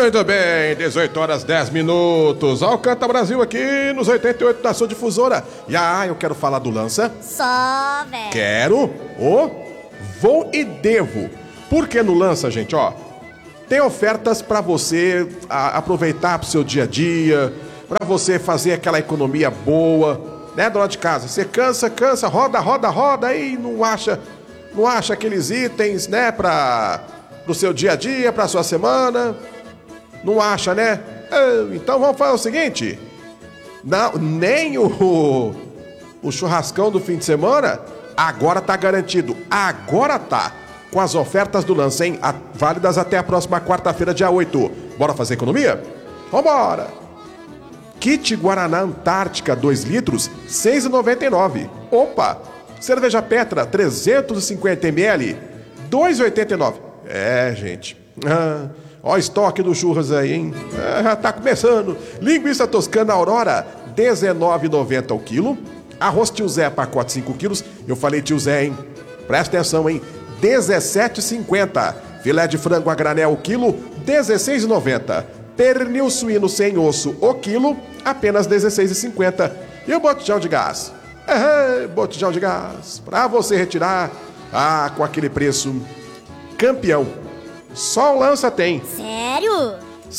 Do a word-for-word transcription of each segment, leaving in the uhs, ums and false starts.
Muito bem, dezoito horas dez minutos. Alcanta Brasil aqui nos oitenta e oito da sua difusora. E ah, eu quero falar do Lança. Só, velho. Quero, o vou e devo. Porque no Lança, gente, ó, tem ofertas pra você a, aproveitar pro seu dia a dia, pra você fazer aquela economia boa, né, dona de casa? Você cansa, cansa, roda, roda, roda e não acha, não acha aqueles itens, né, pra, pro seu dia a dia, pra sua semana. Não acha, né? Então vamos fazer o seguinte. Não, nem o, o churrascão do fim de semana agora tá garantido. Agora tá. Com as ofertas do Lança, hein? A, válidas até a próxima quarta-feira, dia oito. Bora fazer economia? Vambora! Kit Guaraná Antártica dois litros, seis reais e noventa e nove centavos. Opa! Cerveja Petra trezentos e cinquenta mililitros, dois reais e oitenta e nove centavos. É, gente. Ah, ó o estoque do churras aí, hein? Ah, já tá começando. Linguiça toscana Aurora, dezenove reais e noventa centavos o quilo. Arroz Tio Zé, pacote cinco quilos. Eu falei Tio Zé, hein? Presta atenção, hein? dezessete reais e cinquenta centavos. Filé de frango a granel o quilo, dezesseis reais e noventa centavos. Pernil suíno sem osso o quilo, apenas dezesseis reais e cinquenta centavos. E o botijão de gás? É, botijão de gás. Pra você retirar, ah, com aquele preço campeão. Só o Lança tem. Sério?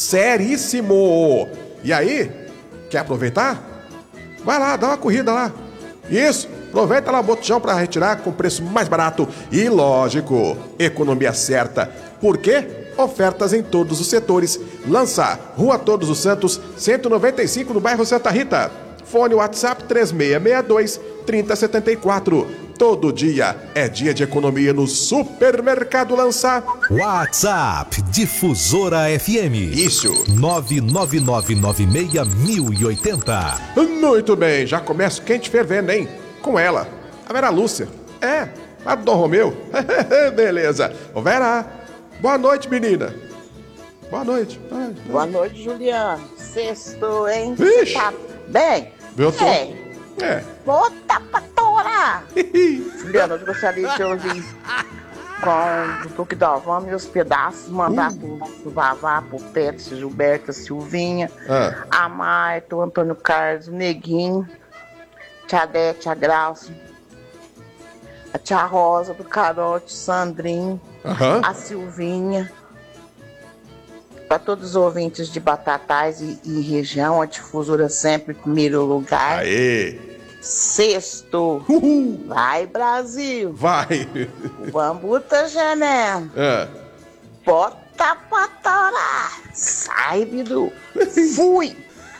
Seríssimo. E aí, quer aproveitar? Vai lá, dá uma corrida lá. Isso, aproveita lá o botijão para retirar com preço mais barato. E lógico, economia certa. Por quê? Ofertas em todos os setores. Lança, Rua Todos os Santos, cento e noventa e cinco, no bairro Santa Rita. Fone WhatsApp três seis seis dois, três zero sete quatro. Todo dia é dia de economia no Supermercado Lança. WhatsApp Difusora F M. Isso. nove nove nove nove seis mil e oitenta. Muito bem, já começa o quente fervendo, hein? Com ela, a Vera Lúcia. É, a do Dom Romeu. Beleza. Ô Vera, boa noite, menina. Boa noite. Ai, ai. Boa noite, Juliano. Sexto, hein? Vixe. Tá bem? Eu tô. É. É. Bota pra torar. Juliano, eu gostaria de ouvir com o Duque Dalvan meus pedaços, mandar Uh. pro, pro Vavá, pro Petro, Gilberto, Silvinha, Ah. a Marta, o Antônio Carlos, o Neguinho, Tia Dete, a Grauce, a Tia Rosa, do Carote, Sandrinho, Aham. a Silvinha. Para todos os ouvintes de Batatais e, e região, a difusora sempre em primeiro lugar. Aê. Sexto. Uhul. Vai, Brasil. Vai. O bambu tá gemendo. É. Bota pra torar. Sai, Bidu. Fui.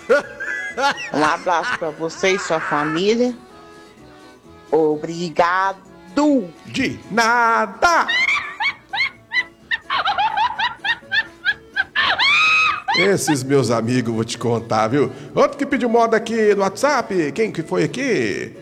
Um abraço para você e sua família. Obrigado. De nada. Esses meus amigos, vou te contar, viu? Outro que pediu moda aqui no WhatsApp, quem que foi aqui?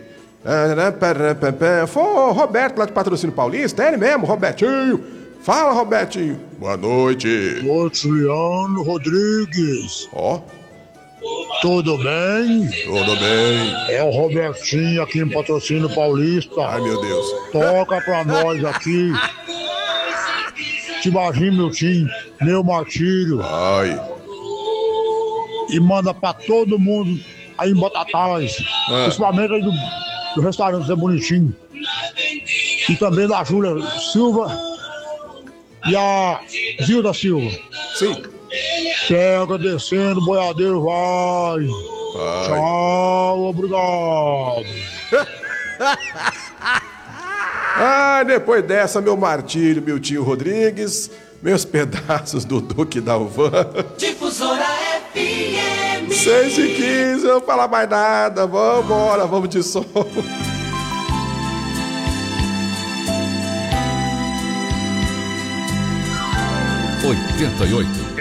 Foi o Roberto lá de Patrocínio Paulista, é ele mesmo, Robertinho. Fala, Robertinho. Boa noite. Ô, Juliano Rodrigues. Ó. Tudo bem? Tudo bem. É o Robertinho aqui em Patrocínio Paulista. Ai, meu Deus. Toca pra nós aqui. Tibaginho, meu time, meu martírio. Ai. E manda pra todo mundo aí em Batatais, Ah. principalmente aí do, do restaurante Zé Bonitinho. E também da Júlia Silva e a Zilda Silva. Sim. Pega descendo, boiadeiro, vai. Vai. Tchau, obrigado. Ah, depois dessa, meu martírio, meu tio Rodrigues, meus pedaços do Duque Dalvan. Difusora F M. seis e quinze, não vou falar mais nada. Vambora, vamos de som. oitenta e oito.